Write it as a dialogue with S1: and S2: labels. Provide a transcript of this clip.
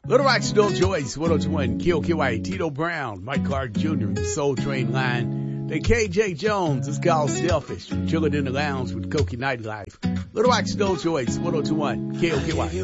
S1: Little Rock Snow Joyce, 102.1, KOKY, Tito Brown, Mike Clark Jr., the Soul Train line. Then KJ Jones, it's called Selfish, chilling in the lounge with Koki Nightlife. Little Rock Snow Joyce, 102.1, KOKY.